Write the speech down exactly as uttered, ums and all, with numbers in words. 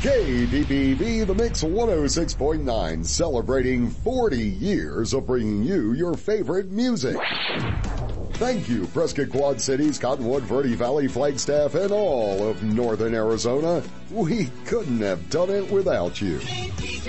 K P P V The Mix one oh six point nine, celebrating forty years of bringing you your favorite music. Thank you, Prescott Quad Cities, Cottonwood, Verde Valley, Flagstaff, and all of northern Arizona. We couldn't have done it without you.